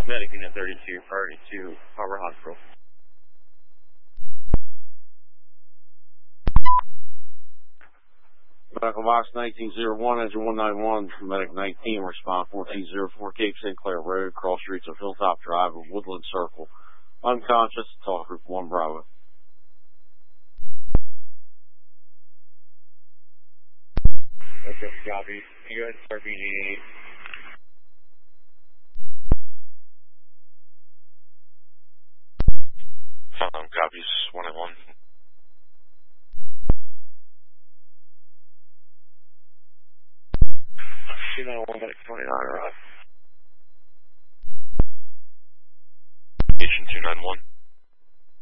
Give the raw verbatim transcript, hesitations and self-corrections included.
Medic Unit thirty-two, priority to Harbor Hospital. Medical box nineteen oh one, engine one ninety-one, medic nineteen, respond fourteen oh four, Cape Sinclair Road, cross streets of Hilltop Drive and Woodland Circle. Unconscious, talk group one Bravo. Okay, copy. You guys R P G eight. Um, copies one and one. two nine one, medic twenty-nine, arrive. Station two nine one.